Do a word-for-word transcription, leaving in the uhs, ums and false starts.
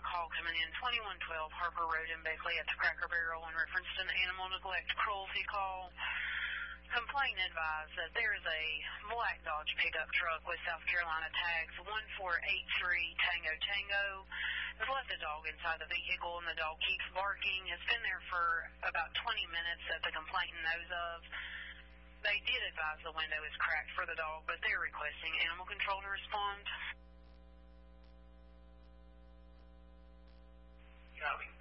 a call coming in twenty-one twelve Harper Road in Beckley at the Cracker Barrel in reference to an animal neglect cruelty call. Complainant advised that there is a black Dodge pickup truck with South Carolina tags one four eight three Tango Tango has left a dog inside the vehicle, and the dog keeps barking. It's been there for about twenty minutes that the complainant knows of. They did advise the window is cracked for the dog, but they're requesting animal control to respond. Copy.